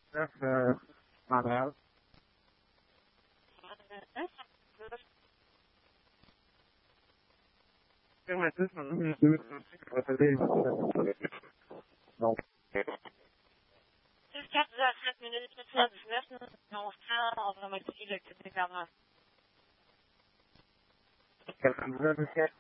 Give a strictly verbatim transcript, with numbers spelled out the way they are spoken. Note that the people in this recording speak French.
That's uh, my bad. Quelle méthode on a deux Non. six quatre zéro sept minutes sept cent dix-neuf, on se rend en dramaturgie le Québec avant. Quelle couleur, monsieur?